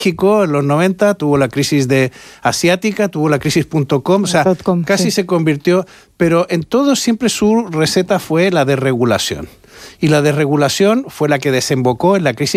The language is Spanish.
México en los 90 tuvo la crisis asiática, tuvo la crisis.com, o sea, casi se convirtió, pero en todo siempre su receta fue la desregulación. Y la desregulación fue la que desembocó en la crisis